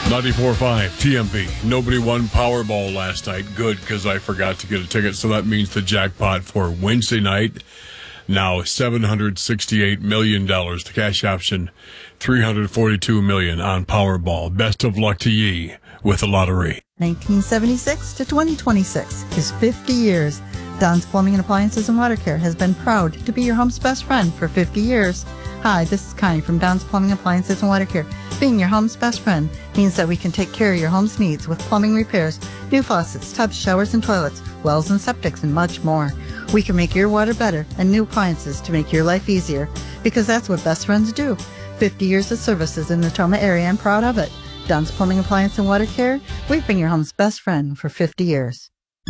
94.5 TMV. Nobody won Powerball last night. Good, because I forgot to get a ticket. So that means the jackpot for Wednesday night, now $768 million. The cash option, $342 million on Powerball. Best of luck to ye with the lottery. 1976 to 2026 is 50 years. Don's Plumbing and Appliances and Water Care has been proud to be your home's best friend for 50 years. Hi, this is Connie from Don's Plumbing Appliances and Water Care. Being your home's best friend means that we can take care of your home's needs with plumbing repairs, new faucets, tubs, showers, and toilets, wells and septics, and much more. We can make your water better and new appliances to make your life easier, because that's what best friends do. 50 years of services in the Tacoma area and proud of it. Don's Plumbing Appliance and Water Care, we've been your home's best friend for 50 years.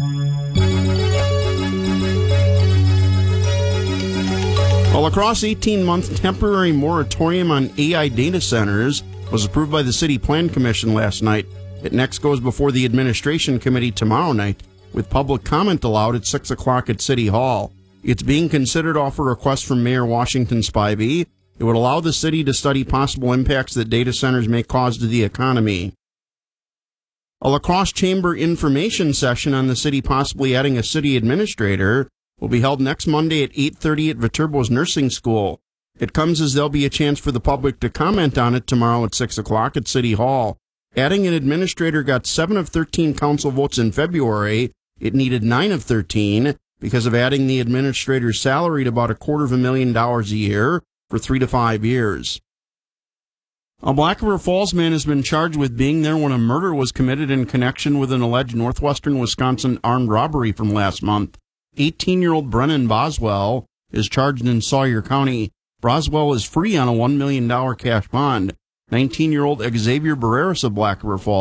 A La Crosse 18-month temporary moratorium on AI data centers was approved by the City Plan Commission last night. It next goes before the Administration Committee tomorrow night, with public comment allowed at 6 o'clock at City Hall. It's being considered off a request from Mayor Washington Spivey. It would allow the city to study possible impacts that data centers may cause to the economy. A La Crosse Chamber information session on the city possibly adding a city administrator will be held next Monday at 8:30 at Viterbo's Nursing School. It comes as there'll be a chance for the public to comment on it tomorrow at 6 o'clock at City Hall. Adding an administrator got 7 of 13 council votes in February. It needed 9 of 13 because of adding the administrator's salary to about $250,000 a year for 3 to 5 years. A Black River Falls man has been charged with being there when a murder was committed in connection with an alleged northwestern Wisconsin armed robbery from last month. 18-year-old Brennan Boswell is charged in Sawyer County. Boswell is free on a $1 million cash bond. 19-year-old Xavier Barreras of Black River Falls